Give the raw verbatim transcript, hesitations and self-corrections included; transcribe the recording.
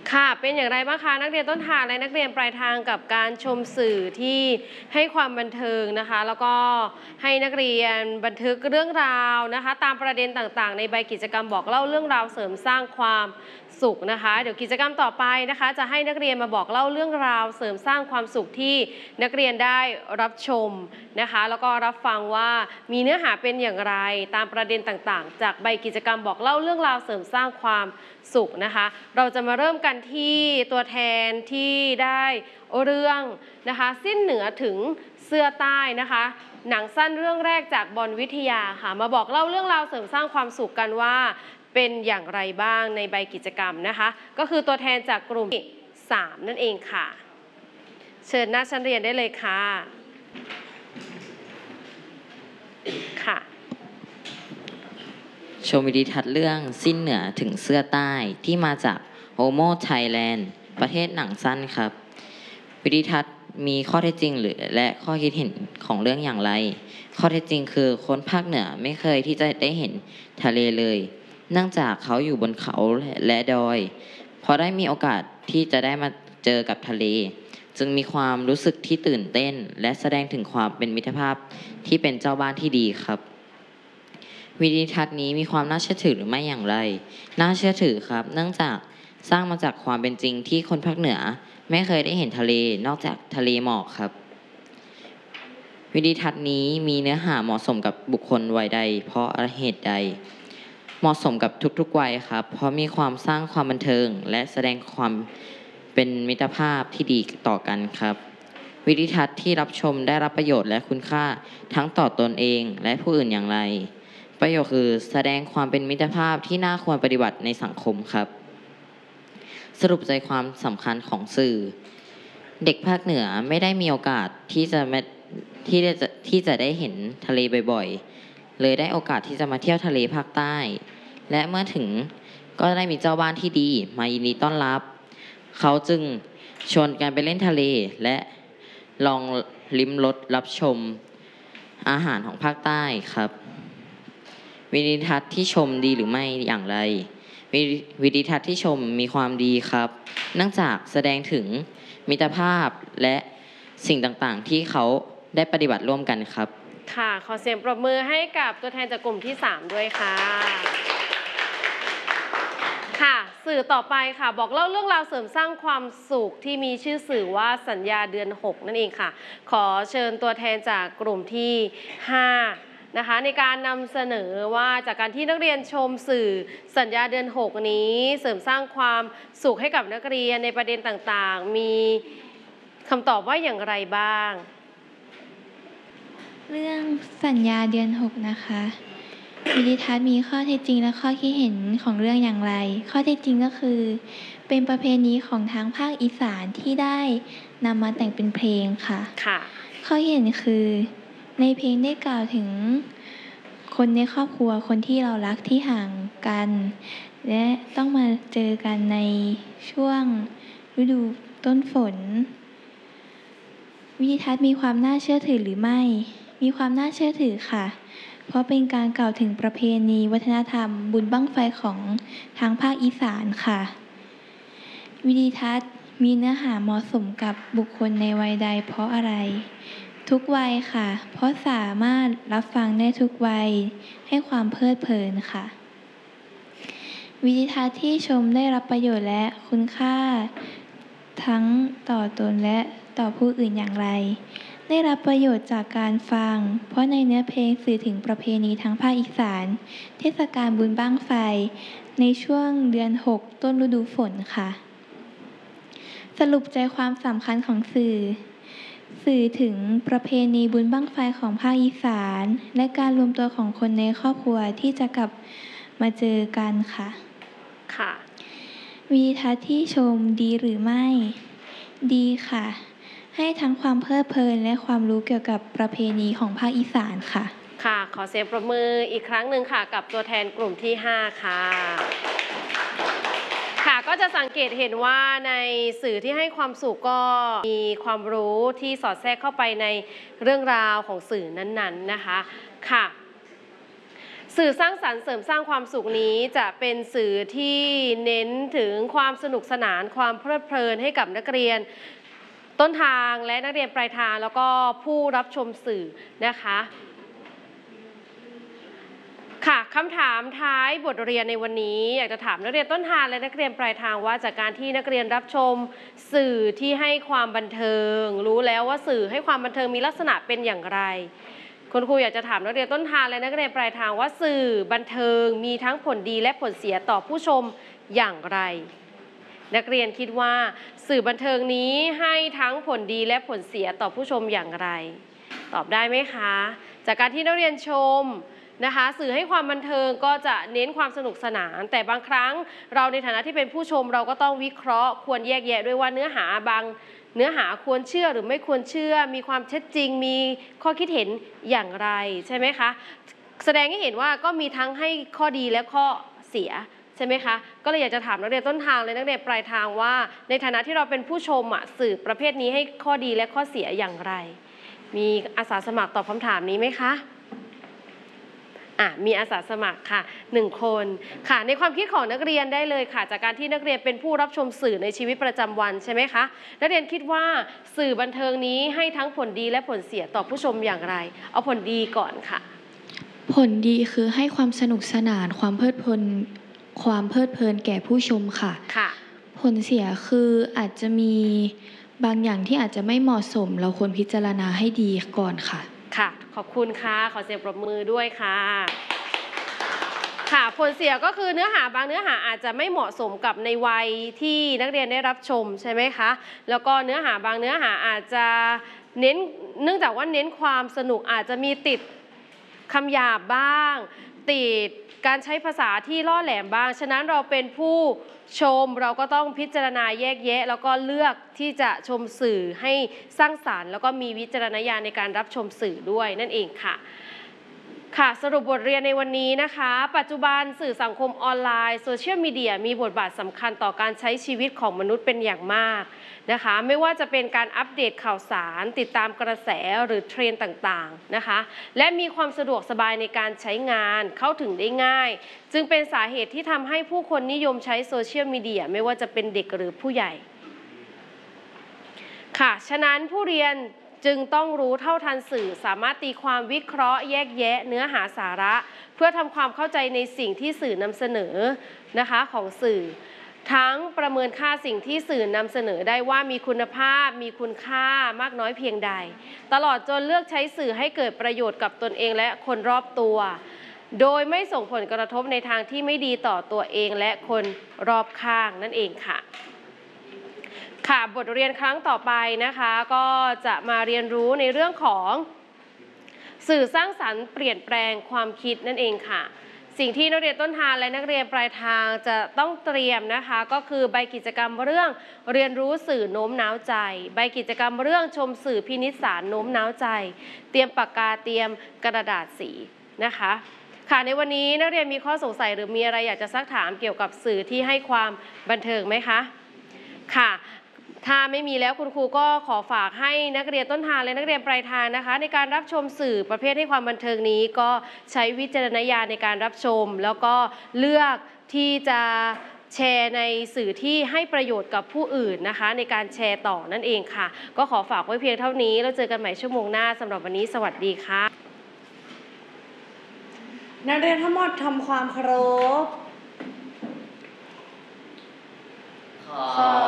ค่ะเป็นอย่างไรบ้างคะนักเรียนต้นทางและนักเรียนปลายทางกับการชมสื่อที่ให้ความบันเทิงนะคะแล้วก็ให้นักเรียนบันทึกเรื่องราวนะคะตามประเด็นต่างๆในใบกิจกรรมบอกเล่าเรื่องราวเสริมสร้างความสุขนะคะเดี๋ยวกิจกรรมต่อไปนะคะจะให้นักเรียนมาบอกเล่าเรื่องราวเสริมสร้างความสุขที่นักเรียนได้รับชมนะคะแล้วก็รับฟังว่ามีเนื้อหาเป็นอย่างไรตามประเด็นต่างๆจากใบกิจกรรมบอกเล่าเรื่องราวเสริมสร้างความสุขนะคะเราจะมาเริ่มกันที่ตัวแทนที่ได้เรื่องนะคะสิ้นเหนือถึงเสื้อใต้นะคะหนังสั้นเรื่องแรกจากบอลวิทยาค่ะมาบอกเล่าเรื่องราวเสริมสร้างความสุขกันว่าเป็นอย่างไรบ้างในใบกิจกรรมนะคะก็คือตัวแทนจากกลุ่มสามนั่นเองค่ะเชิญหน้าชั้นเรียนได้เลยค่ะค่ะชมวิดีทัศน์เรื่องสิ้นเหนือถึงเสื้อใต้ที่มาจากโ โอ โม ไทยแลนด์ประเทศหนังสั้นครับวิดีทัศน์มีข้อเท็จจริงหรือและข้อคิดเห็นของเรื่องอย่างไรข้อเท็จจริงคือคนภาคเหนือไม่เคยที่จะได้เห็นทะเลเลยเนื่องจากเขาอยู่บนเขาและดอยพอได้มีโอกาสที่จะได้มาเจอกับทะเลจึงมีความรู้สึกที่ตื่นเต้นและแสดงถึงความเป็นมิตรภาพที่เป็นเจ้าบ้านที่ดีครับวิดีทัศน์นี้มีความน่าเชื่อถือหรือไม่อย่างไรน่าเชื่อถือครับเนื่องจากสร้างมาจากความเป็นจริงที่คนภาคเหนือไม่เคยได้เห็นทะเลนอกจากทะเลหมอกครับวิดีทัศน์นี้มีเนื้อหาเหมาะสมกับบุคคลวัยใดเพราะเหตุใดเหมาะสมกับทุกๆวัยครับเพราะมีความสร้างความบันเทิงและแสดงความเป็นมิตรภาพที่ดีต่อกันครับวิดีทัศน์ที่รับชมได้รับประโยชน์และคุณค่าทั้งต่อตนเองและผู้อื่นอย่างไรประโยชน์คือแสดงความเป็นมิตรภาพที่น่าควรปฏิบัติในสังคมครับสรุปใจความสำคัญของสื่อเด็กภาคเหนือไม่ได้มีโอกาสที่จะที่จะที่จะได้เห็นทะเลบ่อยๆเลยได้โอกาสที่จะมาเที่ยวทะเลภาคใต้และเมื่อถึงก็ได้มีเจ้าบ้านที่ดีมายินดีต้อนรับเขาจึงชวนกันไปเล่นทะเลและลองลิ้มรสรับชมอาหารของภาคใต้ครับวิดีทัศน์ที่ชมดีหรือไม่อย่างไรวิดีทัศน์ที่ชมมีความดีครับเนื่องจากแสดงถึงมิตรภาพและสิ่งต่างๆที่เขาได้ปฏิบัติร่วมกันครับค่ะขอเสียงปรบมือให้กับตัวแทนจากกลุ่มที่สามด้วยค่ะค่ะสื่อต่อไปค่ะบอกเล่าเรื่องราวเสริมสร้างความสุขที่มีชื่อสื่อว่าสัญญาเดือนหกนั่นเองค่ะขอเชิญตัวแทนจากกลุ่มที่ห้านะคะในการนำเสนอว่าจากการที่นักเรียนชมสื่อสัญญาเดือนหกนี้เสริมสร้างความสุขให้กับนักเรียนในประเด็นต่างๆมีคำตอบว่าอย่างไรบ้างเรื่องสัญญาเดือนหกนะคะวิดีทัศน์มีข้อเท็จจริงและข้อคิดเห็นของเรื่องอย่างไรข้อเท็จจริงก็คือเป็นประเพณีของทางภาคอีสานที่ได้นำมาแต่งเป็นเพลงค่ะค่ะข้อคิดเห็นคือในเพลงได้กล่าวถึงคนในครอบครัวคนที่เรารักที่ห่างกันและต้องมาเจอกันในช่วงฤดูต้นฝนวิดีทัศน์มีความน่าเชื่อถือหรือไม่มีความน่าเชื่อถือค่ะเพราะเป็นการกล่าวถึงประเพณีวัฒนธรรมบุญบั้งไฟของทางภาคอีสานค่ะวิดีทัศน์มีเนื้อหาเหมาะสมกับบุคคลในวัยใดเพราะอะไรทุกวัยค่ะเพราะสามารถรับฟังได้ทุกวัยให้ความเพลิดเพลินค่ะวิดีทัศน์ที่ชมได้รับประโยชน์และคุณค่าทั้งต่อตนและต่อผู้อื่นอย่างไรได้รับประโยชน์จากการฟังเพราะในเนื้อเพลงสื่อถึงประเพณีทางภาคอีสานเทศกาลบุญบั้งไฟในช่วงเดือนหกต้นฤดูฝนค่ะสรุปใจความสำคัญของสื่อสื่อถึงประเพณีบุญบั้งไฟของภาคอีสานและการรวมตัวของคนในครอบครัวที่จะกลับมาเจอกันค่ะค่ะวิดีทัศน์ที่ชมดีหรือไม่ดีค่ะให้ทั้งความเพลิดเพลินและความรู้เกี่ยวกับประเพณีของภาคอีสานค่ะค่ะขอเสียงปรบมืออีกครั้งหนึ่งค่ะกับตัวแทนกลุ่มที่ห้าค่ะค่ะก็จะสังเกตเห็นว่าในสื่อที่ให้ความสุขก็มีความรู้ที่สอดแทรกเข้าไปในเรื่องราวของสื่อนั้นๆนะคะค่ะสื่อสร้างสรรค์เสริมสร้างความสุขนี้จะเป็นสื่อที่เน้นถึงความสนุกสนานความเพลิดเพลินให้กับนักเรียนต้นทางและนักเรียนปลายทางแล้วก็ผู้รับชมสื่อนะคะค่ะคำถามท้ายบทเรียนในวันนี้อยากจะถามนักเรียนต้นทางและนักเรียนปลายทางว่าจากการที่นักเรียนรับชมสื่อที่ให้ความบันเทิงรู้แล้วว่าสื่อให้ความบันเทิงมีลักษณะเป็นอย่างไรคุณครูอยากจะถามนักเรียนต้นทางและนักเรียนปลายทางว่าสื่อบันเทิงมีทั้งผลดีและผลเสียต่อผู้ชมอย่างไรนักเรียนคิดว่าสื่อบันเทิงนี้ให้ทั้งผลดีและผลเสียต่อผู้ชมอย่างไรตอบได้ไหมคะจากการที่นักเรียนชมนะคะสื่อให้ความบันเทิงก็จะเน้นความสนุกสนานแต่บางครั้งเราในฐานะที่เป็นผู้ชมเราก็ต้องวิเคราะห์ควรแยกแยะด้วยว่าเนื้อหาบางเนื้อหาควรเชื่อหรือไม่ควรเชื่อมีความเท็จจริงมีข้อคิดเห็นอย่างไรใช่ไหมคะแสดงให้เห็นว่าก็มีทั้งให้ข้อดีและข้อเสียใช่ไหมคะก็เลยอยากจะถามนักเรียนต้นทางและนักเรียนปลายทางว่าในฐานะที่เราเป็นผู้ชมอ่ะสื่อประเภทนี้ให้ข้อดีและข้อเสียอย่างไรมีอาสาสมัครตอบคำถามนี้ไหมคะอ่ะมีอาสาสมัครค่ะหนึ่งคนค่ะในความคิดของนักเรียนได้เลยค่ะจากการที่นักเรียนเป็นผู้รับชมสื่อในชีวิตประจำวันใช่ไหมคะนักเรียนคิดว่าสื่อบันเทิงนี้ให้ทั้งผลดีและผลเสียต่อผู้ชมอย่างไรเอาผลดีก่อนค่ะผลดีคือให้ความสนุกสนานความเพลิดเพลินความเพลิดเพลินแก่ผู้ชมค่ะค่ะผลเสียคืออาจจะมีบางอย่างที่อาจจะไม่เหมาะสมเราควรพิจารณาให้ดีก่อนค่ะค่ะขอบคุณค่ะขอเสียงปรบมือด้วยค่ะค่ะผลเสียก็คือเนื้อหาบางเนื้อหาอาจจะไม่เหมาะสมกับในวัยที่นักเรียนได้รับชมใช่ไหมคะแล้วก็เนื้อหาบางเนื้อหาอาจจะเน้นเนื่องจากว่าเน้นความสนุกอาจจะมีติดคำหยาบบ้างติดการใช้ภาษาที่ล่อแหลมบ้างฉะนั้นเราเป็นผู้ชมเราก็ต้องพิจารณาแยกแยะแล้วก็เลือกที่จะชมสื่อให้สร้างสรรค์แล้วก็มีวิจารณญาณในการรับชมสื่อด้วยนั่นเองค่ะค่ะสรุปบทเรียนในวันนี้นะคะปัจจุบันสื่อสังคมออนไลน์โซเชียลมีเดียมีบทบาทสำคัญต่อการใช้ชีวิตของมนุษย์เป็นอย่างมากนะคะไม่ว่าจะเป็นการอัปเดตข่าวสารติดตามกระแสหรือเทรนด์ต่างๆนะคะและมีความสะดวกสบายในการใช้งานเข้าถึงได้ง่ายจึงเป็นสาเหตุที่ทำให้ผู้คนนิยมใช้โซเชียลมีเดียไม่ว่าจะเป็นเด็กหรือผู้ใหญ่ค่ะฉะนั้นผู้เรียนจึงต้องรู้เท่าทันสื่อสามารถตีความวิเคราะห์แยกแยะเนื้อหาสาระเพื่อทำความเข้าใจในสิ่งที่สื่อนำเสนอนะคะของสื่อทั้งประเมินค่าสิ่งที่สื่อนำเสนอได้ว่ามีคุณภาพมีคุณค่ามากน้อยเพียงใดตลอดจนเลือกใช้สื่อให้เกิดประโยชน์กับตนเองและคนรอบตัวโดยไม่ส่งผลกระทบในทางที่ไม่ดีต่อตัวเองและคนรอบข้างนั่นเองค่ะค่ะบทเรียนครั้งต่อไปนะคะก็จะมาเรียนรู้ในเรื่องของสื่อสร้างสรรค์เปลี่ยนแปลงความคิดนั่นเองค่ะสิ่งที่นักเรียนต้นทางและนักเรียนปลายทางจะต้องเตรียมนะคะก็คือใบกิจกรรมเรื่องเรียนรู้สื่อโน้มน้าวใจใบกิจกรรมเรื่องชมสื่อพินิจสารโน้มน้าวใจเตรียมปากกาเตรียมกระดาษสีนะคะค่ะในวันนี้นักเรียนมีข้อสงสัยหรือมีอะไรอยากจะซักถามเกี่ยวกับสื่อที่ให้ความบันเทิงไหมคะค่ะถ้าไม่มีแล้วคุณครูก็ขอฝากให้นักเรียนต้นทางและนักเรียนปลายทางนะคะในการรับชมสื่อประเภทให้ความบันเทิงนี้ก็ใช้วิจารณญาณในการรับชมแล้วก็เลือกที่จะแชร์ในสื่อที่ให้ประโยชน์กับผู้อื่นนะคะในการแชร์ต่อนั่นเองค่ะก็ขอฝากไว้เพียงเท่านี้แล้วเจอกันใหม่ชั่วโมงหน้าสำหรับวันนี้สวัสดีค่ะนักเรียนทั้งหมดทำความเคารพขอ